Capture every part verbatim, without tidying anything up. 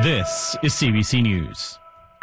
This is C B C News.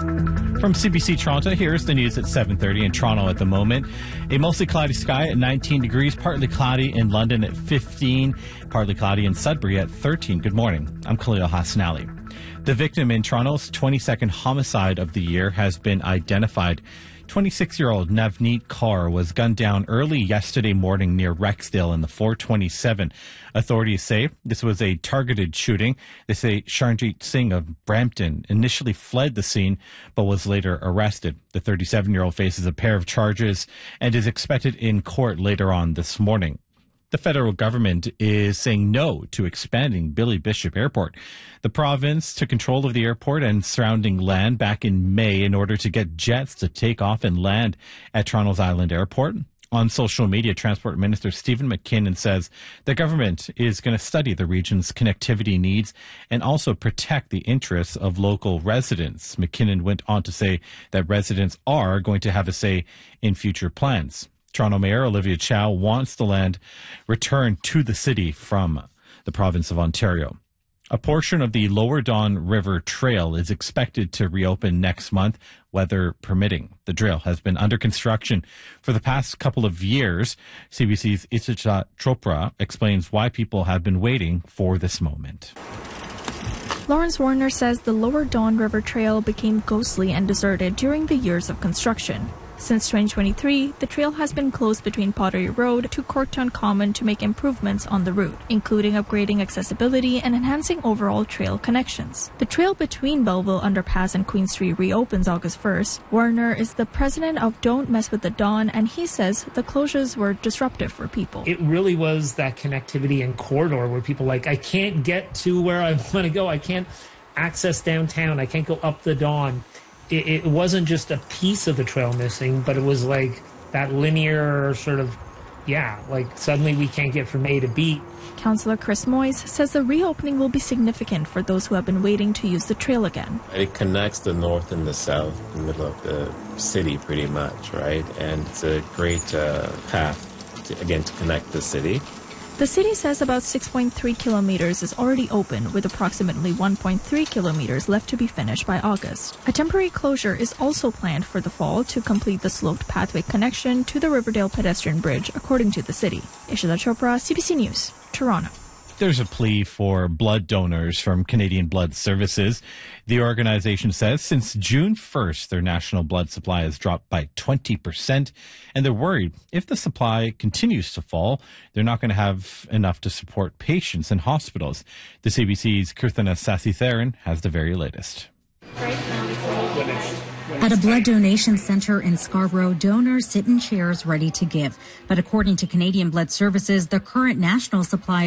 From C B C Toronto, here's the news at seven thirty in Toronto at the moment. A mostly cloudy sky at nineteen degrees, partly cloudy in London at fifteen, partly cloudy in Sudbury at thirteen. Good morning. I'm Khalil Hassan Ali. The victim in Toronto's twenty-second homicide of the year has been identified. twenty-six-year-old Navneet Kaur was gunned down early yesterday morning near Rexdale in the four twenty-seven. Authorities say this was a targeted shooting. They say Sharnjeet Singh of Brampton initially fled the scene but was later arrested. The thirty-seven-year-old faces a pair of charges and is expected in court later on this morning. The federal government is saying no to expanding Billy Bishop Airport. The province took control of the airport and surrounding land back in May in order to get jets to take off and land at Toronto's Island Airport. On social media, Transport Minister Stephen McKinnon says the government is going to study the region's connectivity needs and also protect the interests of local residents. McKinnon went on to say that residents are going to have a say in future plans. Toronto Mayor Olivia Chow wants the land returned to the city from the province of Ontario. A portion of the Lower Don River Trail is expected to reopen next month, weather permitting. The trail has been under construction for the past couple of years. C B C's Isha Chopra explains why people have been waiting for this moment. Lawrence Warner says the Lower Don River Trail became ghostly and deserted during the years of construction. Since twenty twenty-three, the trail has been closed between Pottery Road to Courttown Common to make improvements on the route, including upgrading accessibility and enhancing overall trail connections. The trail between Belleville Underpass and Queen Street reopens August first. Warner is the president of Don't Mess with the Don, and he says the closures were disruptive for people. It really was that connectivity and corridor where people like, I can't get to where I want to go. I can't access downtown. I can't go up the Don. It, it wasn't just a piece of the trail missing, but it was like that linear sort of, yeah, like suddenly we can't get from A to B. Councillor Chris Moyes says the reopening will be significant for those who have been waiting to use the trail again. It connects the north and the south, in the middle of the city pretty much, right? And it's a great uh, path, to, again, to connect the city. The city says about six point three kilometers is already open, with approximately one point three kilometers left to be finished by August. A temporary closure is also planned for the fall to complete the sloped pathway connection to the Riverdale pedestrian bridge, according to the city. Ishita Chopra, C B C News, Toronto. There's a plea for blood donors from Canadian Blood Services. The organization says since June first, their national blood supply has dropped by twenty percent, and they're worried if the supply continues to fall, they're not going to have enough to support patients in hospitals. The C B C's Kirthana Sasitharan has the very latest. At a blood donation center in Scarborough, donors sit in chairs ready to give. But according to Canadian Blood Services, the current national supply